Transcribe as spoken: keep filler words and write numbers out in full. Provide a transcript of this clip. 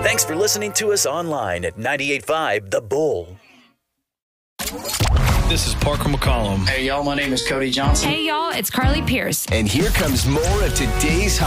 Thanks for listening to us online at ninety-eight point five The Bull. This is Parker McCollum. Hey, y'all, my name is Cody Johnson. Hey, y'all, it's Carly Pierce. And here comes more of today's